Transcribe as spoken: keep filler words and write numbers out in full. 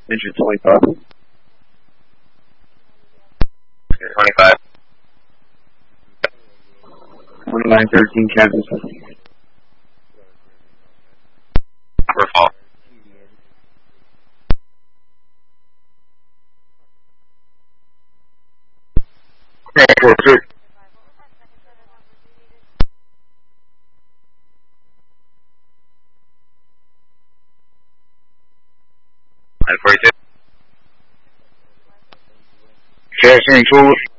Entry twenty-five. twenty-five. twenty-nine thirteen, Kansas. Upper fall. four six. nine forty-two. Casting forward.